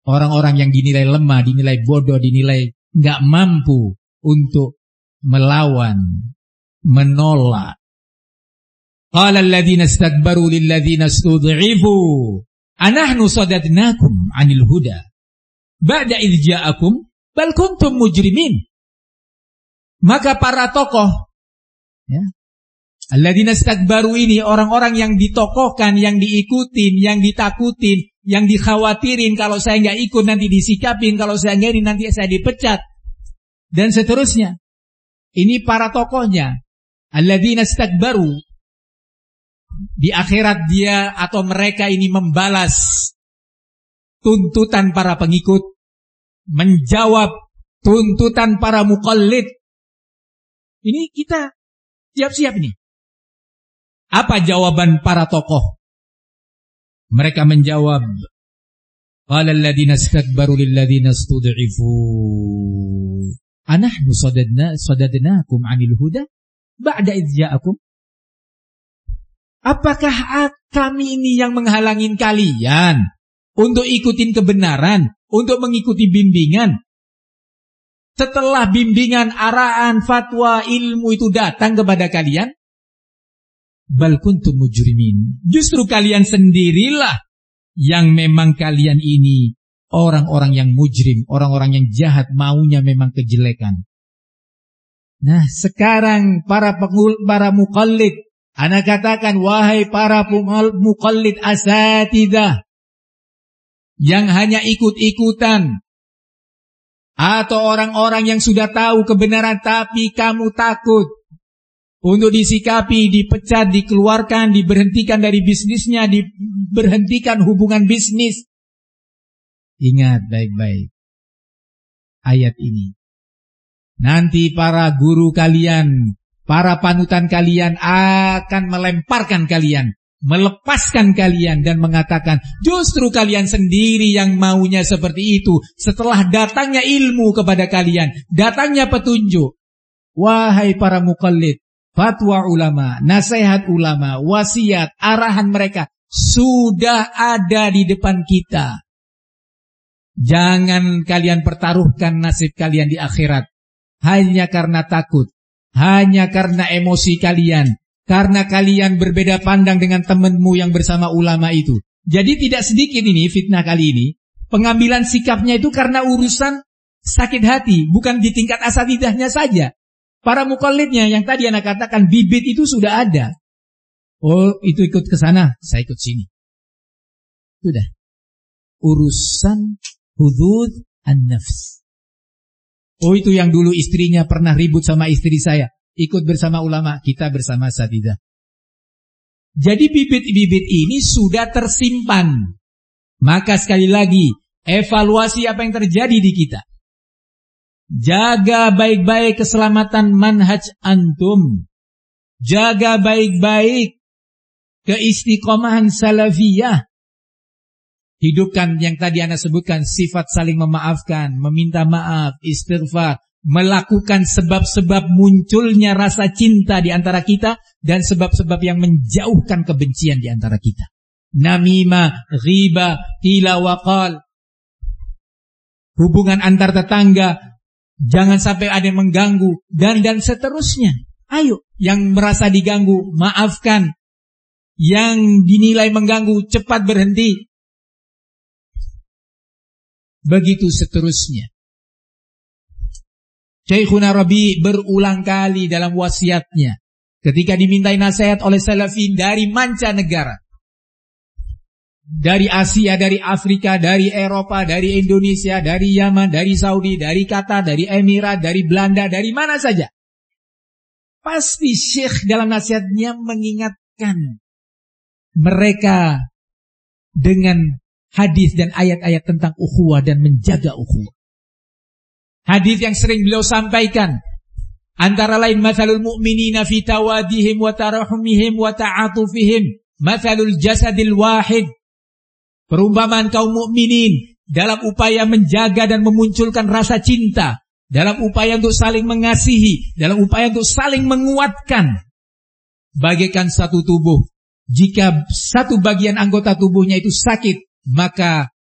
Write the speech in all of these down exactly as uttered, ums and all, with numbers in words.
Orang-orang yang dinilai lemah, dinilai bodoh, dinilai nggak mampu untuk melawan, menolak. Qala alladziina istakbaru lilladziina istud'ifu anahnu sadadnakum 'anil huda ba'da idz ja'akum bal kuntum mujrimin. Maka para tokoh, ya, alladziina istakbaru ini orang-orang yang ditokohkan, yang diikutin, yang ditakutin, yang dikhawatirin kalau saya nggak ikut nanti disikapin, kalau saya nggak ini nanti saya dipecat dan seterusnya. Ini para tokohnya. Alladziina istakbaru. Di akhirat dia atau mereka ini membalas tuntutan para pengikut, menjawab tuntutan para muqallid. Ini kita siap-siap nih. Apa jawaban para tokoh? Mereka menjawab, qala alladziina istakbaru lilladziina istud'ifu anahnu sadadna sadadnakum 'anil huda ba'da idz ja'akum. Apakah kami ini yang menghalangin kalian untuk ikutin kebenaran, untuk mengikuti bimbingan? Setelah bimbingan, arahan, fatwa, ilmu itu datang kepada kalian, bal kuntum mujrimin. Justru kalian sendirilah yang memang kalian ini orang-orang yang mujrim, orang-orang yang jahat, maunya memang kejelekan. Nah, sekarang para pengul, para muqallid, ana katakan, wahai para muqallid asatidah yang hanya ikut-ikutan, atau orang-orang yang sudah tahu kebenaran tapi kamu takut untuk disikapi, dipecat, dikeluarkan, diberhentikan dari bisnisnya, diberhentikan hubungan bisnis. Ingat baik-baik ayat ini. Nanti para guru kalian, para panutan kalian akan melemparkan kalian, melepaskan kalian dan mengatakan, justru kalian sendiri yang maunya seperti itu. Setelah datangnya ilmu kepada kalian, datangnya petunjuk. Wahai para muqallid, fatwa ulama, nasihat ulama, wasiat, arahan mereka sudah ada di depan kita. Jangan kalian pertaruhkan nasib kalian di akhirat hanya karena takut, hanya karena emosi kalian, karena kalian berbeda pandang dengan temanmu yang bersama ulama itu. Jadi tidak sedikit ini fitnah kali ini, pengambilan sikapnya itu karena urusan sakit hati, bukan di tingkat asatidahnya saja. Para muqallidnya yang tadi anak katakan bibit itu sudah ada. Oh, itu ikut ke sana, saya ikut sini. Sudah. Urusan hudud an-nafs. Oh, itu yang dulu istrinya pernah ribut sama istri saya, ikut bersama ulama, kita bersama asatidah. Jadi bibit-bibit ini sudah tersimpan. Maka sekali lagi, evaluasi apa yang terjadi di kita. Jaga baik-baik keselamatan manhaj antum. Jaga baik-baik keistiqomahan salafiyah. Hidupkan yang tadi Anda sebutkan, sifat saling memaafkan, meminta maaf, istighfar, melakukan sebab-sebab munculnya rasa cinta di antara kita dan sebab-sebab yang menjauhkan kebencian di antara kita. Namimah, ghibah, qila wa qal. Hubungan antar tetangga, jangan sampai ada yang mengganggu dan dan seterusnya. Ayo, yang merasa diganggu, maafkan. Yang dinilai mengganggu, cepat berhenti. Begitu seterusnya. Syekhuna Rabi berulang kali dalam wasiatnya ketika dimintai nasihat oleh salafin dari mancanegara, dari Asia, dari Afrika, dari Eropa, dari Indonesia, dari Yaman, dari Saudi, dari Qatar, dari Emirat, dari Belanda, dari mana saja. Pasti Syekh dalam nasihatnya mengingatkan mereka dengan hadis dan ayat-ayat tentang ukhuwah dan menjaga ukhuwah. Hadis yang sering beliau sampaikan antara lain, mathalul mu'minina fi tawadihim wa tarahumihim wa ta'atufihim mathalul jasadil wahid. Perumpamaan kaum mukminin dalam upaya menjaga dan memunculkan rasa cinta, dalam upaya untuk saling mengasihi, dalam upaya untuk saling menguatkan, bagaikan satu tubuh. Jika satu bagian anggota tubuhnya itu sakit, maka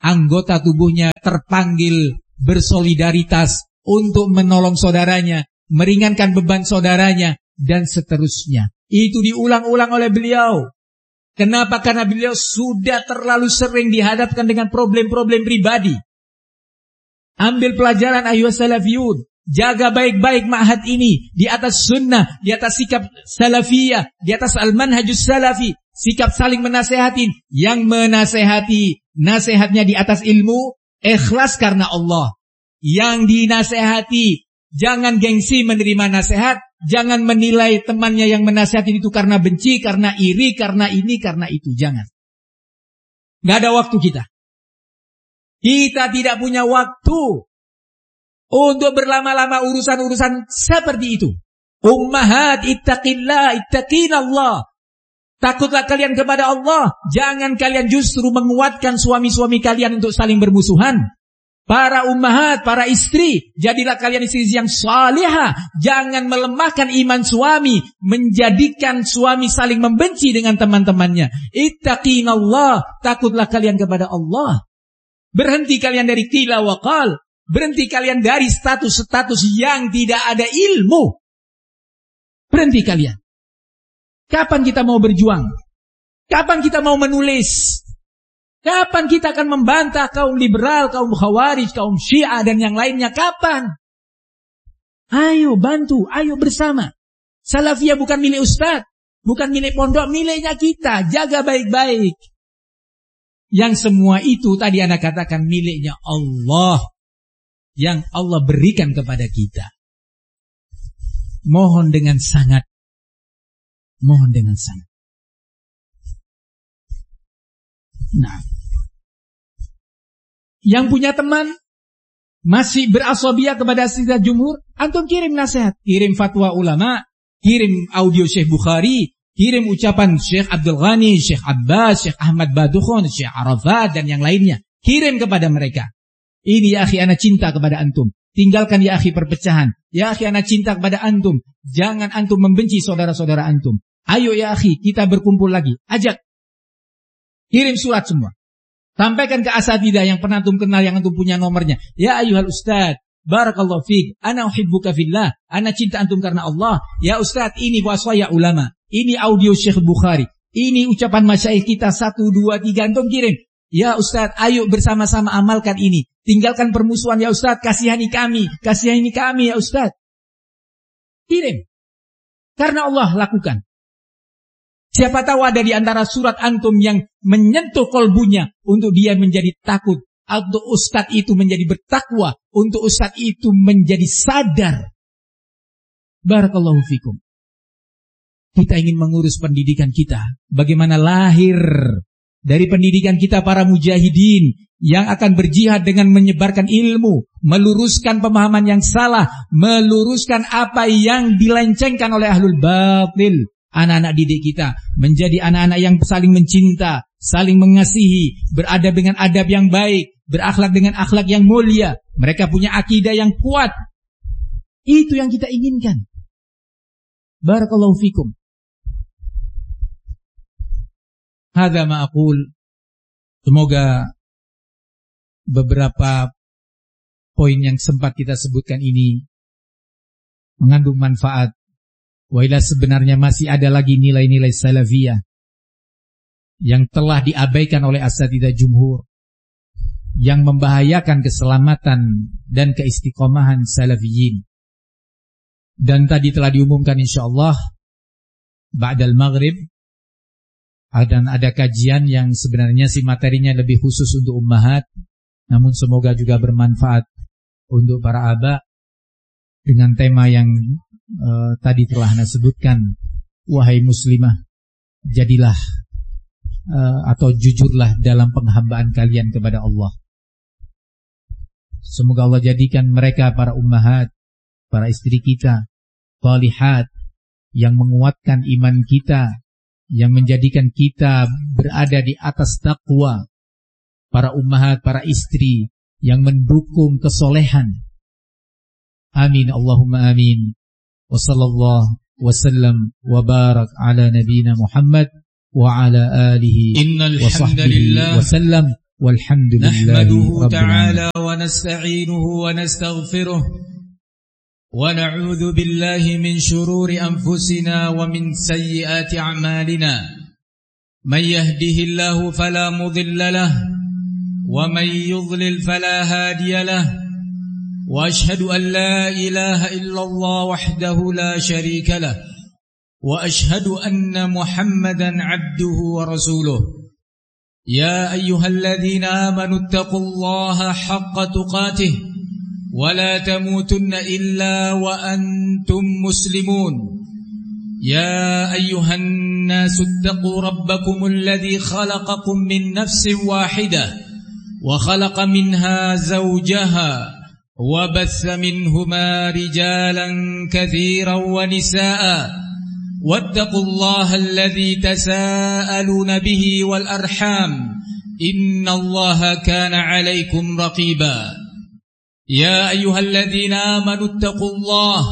anggota tubuhnya terpanggil bersolidaritas untuk menolong saudaranya, meringankan beban saudaranya, dan seterusnya. Itu diulang-ulang oleh beliau. Kenapa? Karena beliau sudah terlalu sering dihadapkan dengan problem-problem pribadi. Ambil pelajaran ayuhas salafiyun. Jaga baik-baik ma'had ini. Di atas sunnah, di atas sikap salafiyah, di atas al-manhajus salafi. Sikap saling menasehatin. Yang menasehati, nasihatnya di atas ilmu, ikhlas karena Allah. Yang dinasehati, jangan gengsi menerima nasihat. Jangan menilai temannya yang menasihatin itu karena benci, karena iri, karena ini, karena itu. Jangan. Gak ada waktu kita. Kita tidak punya waktu untuk berlama-lama urusan-urusan seperti itu. Ummahat, ittaqillah, ittaqinallah. Takutlah kalian kepada Allah. Jangan kalian justru menguatkan suami-suami kalian untuk saling bermusuhan. Para ummahat, para istri, jadilah kalian istri yang salihah. Jangan melemahkan iman suami, menjadikan suami saling membenci dengan teman-temannya. Ittaqinallah, takutlah kalian kepada Allah. Berhenti kalian dari qila wa qal. Berhenti kalian dari status-status yang tidak ada ilmu. Berhenti kalian. Kapan kita mau berjuang? Kapan kita mau menulis? Kapan kita akan membantah kaum liberal, kaum khawarij, kaum syiah dan yang lainnya? Kapan? Ayo bantu, ayo bersama. Salafiyah bukan milik ustaz, bukan milik pondok, miliknya kita. Jaga baik-baik. Yang semua itu tadi Anda katakan miliknya Allah. Yang Allah berikan kepada kita. Mohon dengan sangat. Mohon dengan sangat. Nah, yang punya teman masih berasobiyah kepada asyidah jumhur, antum kirim nasihat, kirim fatwa ulama, kirim audio Syekh Bukhari, kirim ucapan Syekh Abdul Ghani, Syekh Abbas, Syekh Ahmad Badukhon, Syekh Arafat dan yang lainnya. Kirim kepada mereka. Ini ya akhi, ana cinta kepada antum. Tinggalkan ya akhi perpecahan. Ya akhi, ana cinta kepada antum. Jangan antum membenci saudara-saudara antum. Ayo ya akhi, kita berkumpul lagi. Ajak. Kirim surat semua. Sampaikan ke asatidah yang pernah antum kenal, yang antum punya nomornya. Ya ayuhal ustaz, barakallahu fiik, ana uhibbuka fillah. Ana cinta antum karena Allah. Ya ustaz, ini wasaya ulama. Ini audio Syekh Bukhari. Ini ucapan masyaikh kita satu, dua, tiga. Antum kirim. Ya ustaz, ayo bersama-sama amalkan ini. Tinggalkan permusuhan ya ustaz. Kasihani kami. Kasihani kami ya ustaz. Kirim. Karena Allah lakukan. Siapa tahu ada di antara surat antum yang menyentuh kolbunya untuk dia menjadi takut. Untuk ustadz itu menjadi bertakwa. Untuk ustadz itu menjadi sadar. Barakallahu fikum. Kita ingin mengurus pendidikan kita. Bagaimana lahir dari pendidikan kita para mujahidin yang akan berjihad dengan menyebarkan ilmu, meluruskan pemahaman yang salah, meluruskan apa yang dilencengkan oleh ahlul batil. Anak-anak didik kita menjadi anak-anak yang saling mencinta, saling mengasihi, beradab dengan adab yang baik, berakhlak dengan akhlak yang mulia. Mereka punya akidah yang kuat. Itu yang kita inginkan. Barakallahu fikum. Hadza ma aqul. Semoga beberapa poin yang sempat kita sebutkan ini mengandung manfaat. Wailah sebenarnya masih ada lagi nilai-nilai salafiyah yang telah diabaikan oleh asatidzah jumhur, yang membahayakan keselamatan dan keistiqomahan salafiyin. Dan tadi telah diumumkan insyaallah ba'dal maghrib dan ada kajian yang sebenarnya si materinya lebih khusus untuk ummahat, namun semoga juga bermanfaat untuk para aba dengan tema yang Uh, tadi telah Anda sebutkan. Wahai muslimah, jadilah uh, atau jujurlah dalam penghambaan kalian kepada Allah. Semoga Allah jadikan mereka para ummahat, para istri kita, salihat, yang menguatkan iman kita, yang menjadikan kita berada di atas taqwa. Para ummahat, para istri yang mendukung kesolehan. Amin, Allahumma amin. Wa sallallahu wa sallam wa barak ala nabina Muhammad wa ala alihi wa sahbihi wa sallam. Walhamdulillahi nahmaduhu rabbil ta'ala wa nasta'inuhu wa nastaghfiruh wa na'udzu billahi min shururi anfusina wa min sayyiati a'malina. Man yahdihillahu fala mudilla lahu wa man yudlil fala hadiya lahu. Wa ashhadu an la ilaha illallah wahdahu la sharika lahu wa ashhadu anna Muhammadan 'abduhu wa rasuluh. Ya ayyuhalladzina amanu taqullaha haqqa tuqatih wa la tamutunna illa wa antum muslimun. Ya ayyuhan nasu taqu rabbakumul ladzi khalaqakum min nafsin wahidah wa khalaqa minha zawjaha wa batha minhuma rijalan katsiran wa nisaa'a. واتقوا الله الذي تساءلون به والأرحام إن الله كان عليكم رقيبا. يا أيها الذين آمنوا اتقوا الله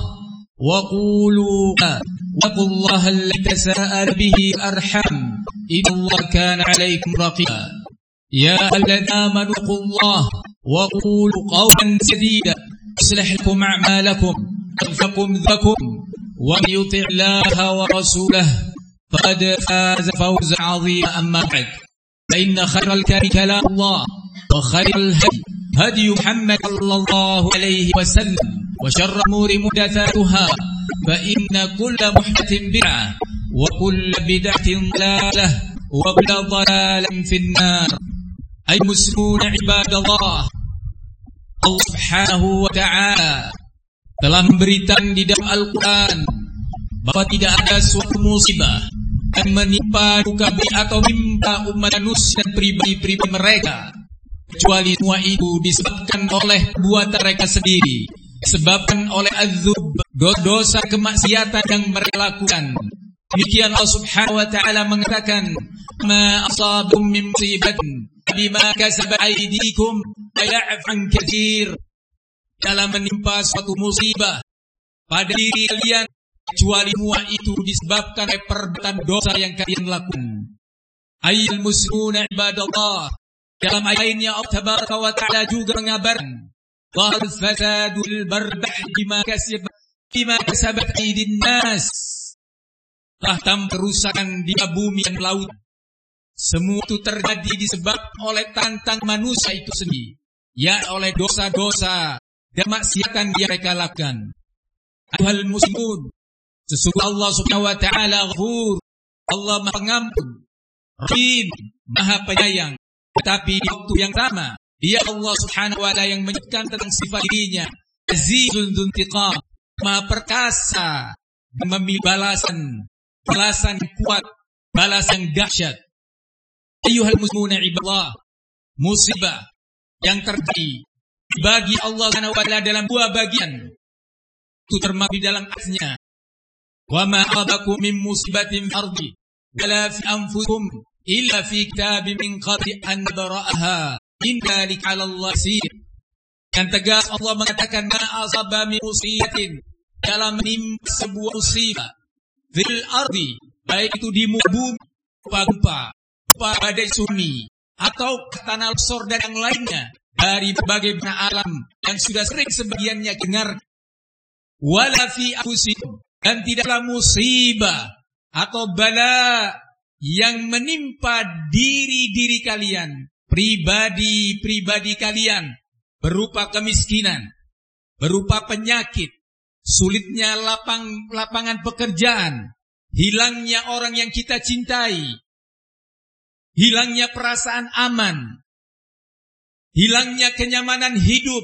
وقولوا واتقوا الله الذي تساءل به والأرحام إن الله كان عليكم رقيبا. يا الذين آمنوا اتقوا الله وقولوا قولا سديدا يصلح لكم أعمالكم ويغفر لكم ذنوبكم ومن يطع الله ورسوله فقد فاز فوزا عظيما. أما بعد فإن خير الكلام كلام الله وخير الهدي هدي محمد صلى الله عليه وسلم وشر الأمور محدثاتها فإن كل محدثة بدعة وكل بدعة ضلالة وكل ضلالة في النار. أيها المسلمون عباد الله, Allah Subhanahu wa ta'ala telah memberitakan di dalam Al-Quran bahwa tidak ada suatu musibah yang menimpa muka bumi atau menimpa umat manusia dan pribadi-pribadi mereka kecuali semua itu disebabkan oleh buatan mereka sendiri, disebabkan oleh adzub, dosa kemaksiatan yang mereka lakukan. Demikian Allah Subhanahu wa ta'ala mengatakan, ma asabakum min musibatin bima kasabat aydikum wa ya'fu an katsir. Dalam menimpa suatu musibah pada diri kalian kecuali semua itu disebabkan oleh perbuatan dosa yang kalian lakukan. Ayyuhal muslimuna ibadallah, dalam ayat lainnya Allah Tabaraka wa Ta'ala juga mengabarkan dhahar fasadul barbah bima kasabat bima kasabat aydin nas. Telah tampak kerusakan di bumi dan laut. Semua itu terjadi disebabkan oleh tantang manusia itu sendiri, ya oleh dosa-dosa dan maksiatan yang mereka lakukan. Ayuhal muslimun, sesungguhnya Allah Subhanahu wa ta'ala Ghafur, Allah Maha Pengampun, Rahim, Maha Penyayang. Tetapi di waktu yang sama, Dia Allah Subhanahu wa ta'ala yang menyebutkan tentang sifat dirinya, Azizun Dzuntiqam, Maha Perkasa dan memiliki balasan, balasan kuat, balasan dahsyat. Ayuhal muslimuna ibadallah, musibah yang terjadi bagi Allah Subhanahu wa ta'ala dalam dua bagian itu termaktub di dalam ayatnya, wa ma asabakum min musibatin fil ardi wala fi anfusikum illa fi kitabin min qabli an nabra'aha inna dzalika 'ala Allah yasir. Yang tegas Allah mengatakan, ma asaba min musibatin, dalam menimpa sebuah musibah fil ardi, baik itu di muka bumi, gempa, badai tsunami atau tanah longsor dan yang lainnya dari berbagai bencana alam yang sudah sering sebagiannya dengar. Wala fi anfusikum, dan tidaklah musibah atau bala yang menimpa diri-diri kalian, pribadi-pribadi kalian, berupa kemiskinan, berupa penyakit, sulitnya lapang, lapangan pekerjaan, hilangnya orang yang kita cintai, hilangnya perasaan aman, hilangnya kenyamanan hidup,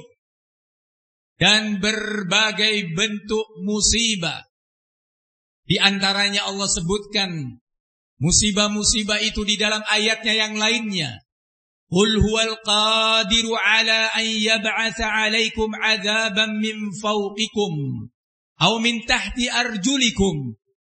dan berbagai bentuk musibah. Di antaranya Allah sebutkan musibah-musibah itu di dalam ayatnya yang lainnya. Qul huwal qadiru ala an yab'atsa 'alaikum 'adzaban min fawqikum aw min tahti arjulikum